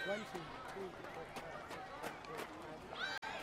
One, two, three, four, five, six, seven, eight.